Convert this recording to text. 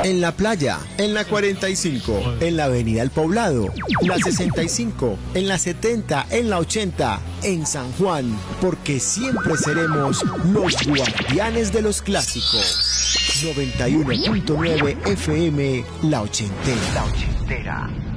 en la playa, en la 45, en la avenida El Poblado, la 65, en la 70, en la 80, en San Juan, porque siempre seremos los guardianes de los clásicos. 91.9 FM, La Ochentera.